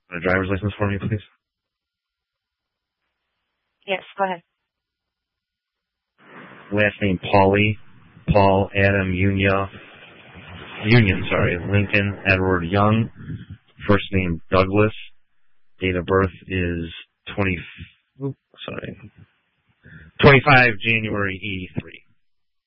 A driver's license for me, please? Yes, go ahead. Last name Pauly, Paul Adam Union, Lincoln Edward Young. First name Douglas. Date of birth is 25 January 83.